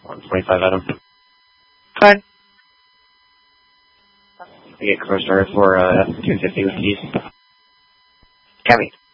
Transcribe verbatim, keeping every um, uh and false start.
one twenty-five Adam. Fine. I get car started for uh, two fifty with keys. Copy.